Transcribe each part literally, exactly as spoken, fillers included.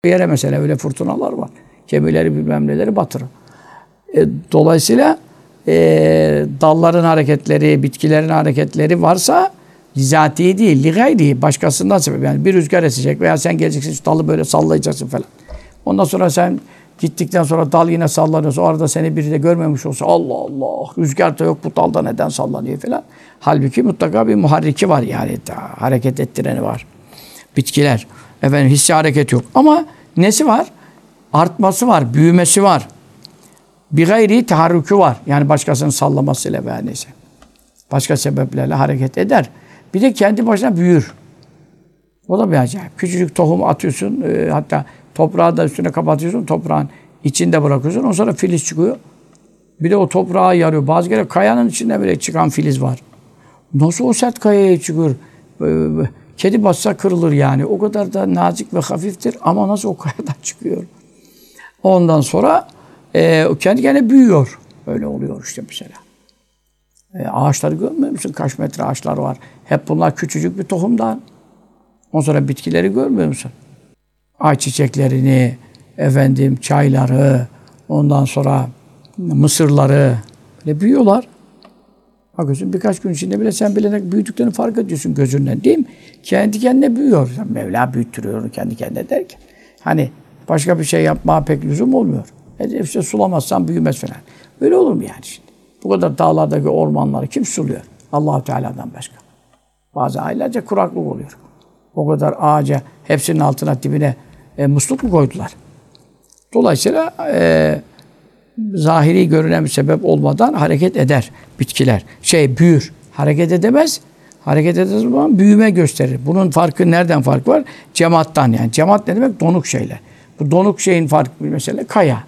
Bir yere mesela öyle fırtınalar var. Gemileri bilmem neleri batırır. E, dolayısıyla e, dalların hareketleri, bitkilerin hareketleri varsa bizatihi değil, li gayri, başkasından sebep. Yani bir rüzgar esecek veya sen geleceksin şu dalı böyle sallayacaksın falan. Ondan sonra sen gittikten sonra dal yine sallanıyorsa o arada seni biri de görmemiş olsa Allah Allah rüzgar da yok bu dalda neden sallanıyor falan. Halbuki mutlaka bir muharriki var yani hareket ettireni var. Bitkiler. Efendim hissi hareket yok. Ama nesi var? Artması var, büyümesi var. Bir gayri taharrükü var. Yani başkasının sallamasıyla veya neyse. Başka sebeplerle hareket eder. Bir de kendi başına büyür. O da bir acayip. Küçücük tohum atıyorsun. E, hatta toprağı da üstüne kapatıyorsun. Toprağın içinde bırakıyorsun. Ondan sonra filiz çıkıyor. Bir de o toprağa yarıyor. Bazı kere kayanın içinde bile çıkan filiz var. Nasıl o sert kayaya çıkıyor? E, kedi bassa kırılır yani. O kadar da nazik ve hafiftir. Ama nasıl o kayadan çıkıyor? Ondan sonra e, kendi kendine büyüyor. Öyle oluyor işte mesela. E, ağaçları görmüyor musun? Kaç metre ağaçlar var. Hep bunlar küçücük bir tohumdan. Ondan sonra bitkileri görmüyor musun? Ayçiçeklerini, efendim çayları, ondan sonra mısırları böyle büyüyorlar. Bakıyorsun birkaç gün içinde bile sen bile büyüdüklerini fark ediyorsun gözünden değil mi? Kendi kendine büyüyor. Mevla büyüttürüyor onu kendi kendine derken. Hani başka bir şey yapmaya pek lüzum olmuyor. E işte sulamazsan büyümez falan. Öyle olur mu yani şimdi? Bu kadar dağlardaki ormanları kim suluyor? Allah-u Teala'dan başka. Bazı aylarca kuraklık oluyor. O kadar ağaca, hepsinin altına, dibine e, musluk mu koydular? Dolayısıyla e, zahiri görünen bir sebep olmadan hareket eder bitkiler. Şey büyür. Hareket edemez. Hareket edemez zaman büyüme gösterir. Bunun farkı nereden fark var? Cemaattan yani. Cemaat ne demek? Donuk şeyler. Bu donuk şeyin farkı mesela kaya.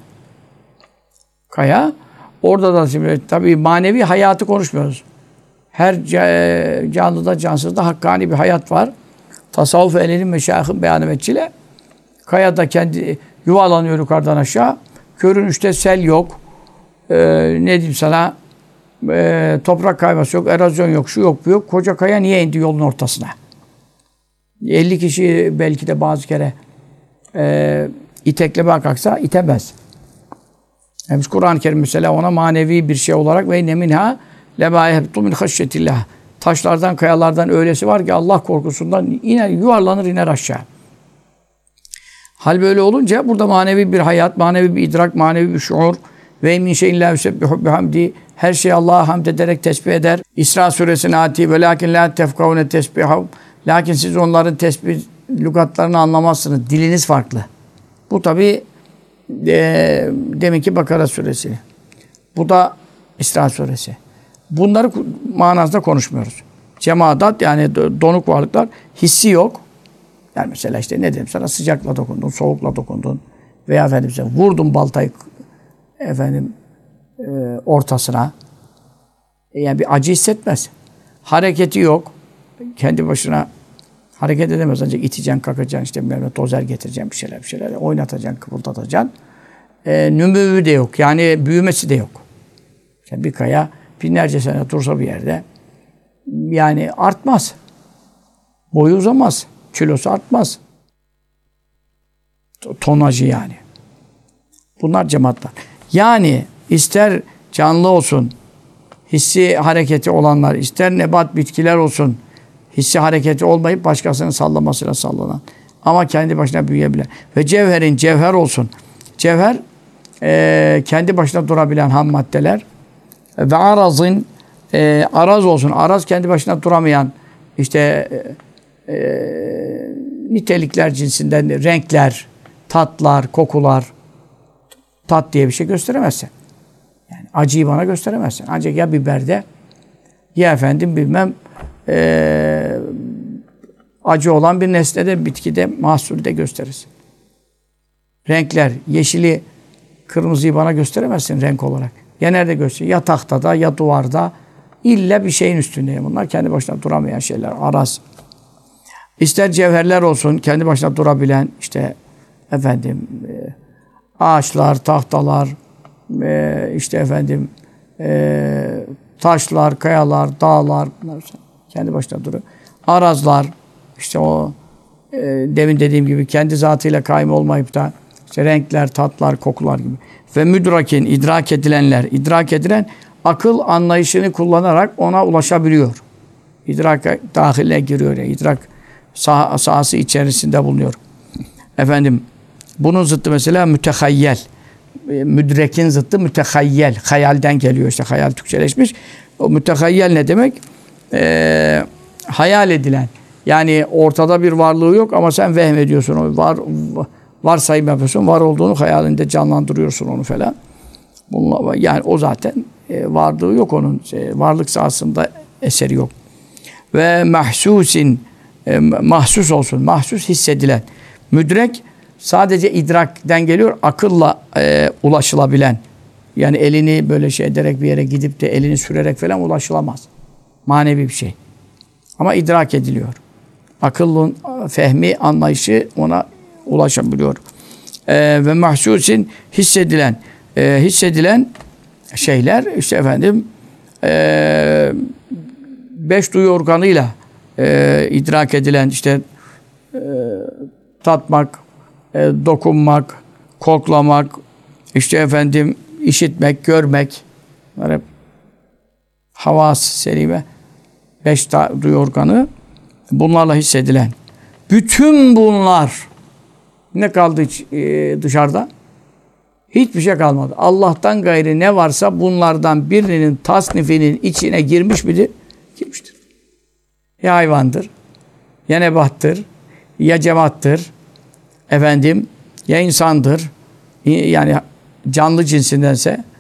Kaya. Orada da şimdi tabii manevi hayatı konuşmuyoruz. Her canlıda cansızda hakkani bir hayat var. Tasavvuf ehlinin meşayihın beyan etçiyle kayada kendi yuvarlanıyor yukarıdan aşağı. Görünüşte sel yok. Ee, ne diyeyim sana? Ee, toprak kayması yok, erozyon yok, şu yok, bu yok. Koca kaya niye indi yolun ortasına? elli kişi belki de bazı kere e, iteklemeye kalksa itemez. Yani Kur'an-ı Kerim mesela ona manevi bir şey olarak ve ne minha lema yehbtu min haşyetillah. Taşlardan, kayalardan öylesi var ki Allah korkusundan iner, yuvarlanır iner aşağı. Hal böyle olunca burada manevi bir hayat, manevi bir idrak, manevi bir şuur ve min şeyin la yusebbihu bihamdi. Her şey Allah'a hamd ederek tesbih eder. İsra suresine ati ve lakin la tefkavune tesbihahum. Lakin siz onların tesbih lügatlarını anlamazsınız. Diliniz farklı. Bu tabi e, demek ki Bakara suresi. Bu da İsra suresi. Bunları manasında konuşmuyoruz. Cemaat yani donuk varlıklar hissi yok. Yani mesela işte ne diyeyim sana sıcakla dokundun, soğukla dokundun veya efendim sen vurdun baltayı efendim e, ortasına. E, yani bir acı hissetmez. Hareketi yok. Kendi başına hareket edemez ancak iteceksin, kalkacaksın işte böyle dozer getireceksin bir şeyler bir şeyler oynatacaksın, kıpırdatacaksın. E, nümüvü de yok. Yani büyümesi de yok. Yani bir kaya binlerce sene dursa bir yerde yani artmaz. Boyu uzamaz. Kilosu artmaz. Tonajı yani. Bunlar cemaatler. Yani ister canlı olsun, hissi hareketi olanlar, ister nebat bitkiler olsun, hissi hareketi olmayıp başkasının sallamasıyla sallanan. Ama kendi başına büyüyebilen. Ve cevherin cevher olsun. Cevher e, kendi başına durabilen ham maddeler. Ve arazın e, araz olsun. Araz kendi başına duramayan işte e, e, nitelikler cinsinden renkler, tatlar, kokular. Tat diye bir şey gösteremezsin. Yani acıyı bana gösteremezsin. Ancak ya biberde ya efendim bilmem e, acı olan bir nesnede, bitkide, mahsulde gösterirsin. Renkler, yeşili, kırmızıyı bana gösteremezsin renk olarak. Ya nerede gösterir? Ya tahtada, ya duvarda. İlla bir şeyin üstünde. Bunlar kendi başına duramayan şeyler. Araz. İster cevherler olsun, kendi başına durabilen işte efendim e, ağaçlar, tahtalar, e, işte efendim e, taşlar, kayalar, dağlar bunlar kendi başına duruyor. Arazlar, işte o e, demin dediğim gibi kendi zatıyla kaim olmayıp da işte renkler, tatlar, kokular gibi. Ve müdrakin, idrak edilenler, idrak edilen akıl anlayışını kullanarak ona ulaşabiliyor. İdrak dahile giriyor ya, idrak sah sahası içerisinde bulunuyor. Efendim, bunun zıttı mesela mütehayyel. Müdrekin zıttı mütehayyel. Hayalden geliyor işte, hayal Türkçeleşmiş. O mütehayyel ne demek? Ee, hayal edilen. Yani ortada bir varlığı yok ama sen vehmediyorsun. O var, varsayım yapıyorsun. Var olduğunu hayalinde canlandırıyorsun onu falan. Bunlar, yani o zaten e, varlığı yok onun. E, varlık sahasında eseri yok. Ve mahsusin, e, mahsus olsun. Mahsus hissedilen. Müdrek sadece idrakten geliyor. Akılla e, ulaşılabilen. Yani elini böyle şey ederek bir yere gidip de elini sürerek falan ulaşılamaz. Manevi bir şey. Ama idrak ediliyor. Akıllın fehmi anlayışı ona ulaşabiliyor. E, ve mahsusin hissedilen. E, hissedilen şeyler işte efendim e, beş duyu organıyla e, idrak edilen işte e, tatmak, e, dokunmak, koklamak, işte efendim işitmek, görmek, bunlar hep havas-ı selime, beş duyu organı, bunlarla hissedilen. Bütün bunlar ne kaldı e, dışarıda? Hiçbir şey kalmadı. Allah'tan gayri ne varsa bunlardan birinin tasnifinin içine girmiş midir? Girmiştir. Ya hayvandır, ya nebattır, ya cemattır, efendim, ya insandır, yani canlı cinsindense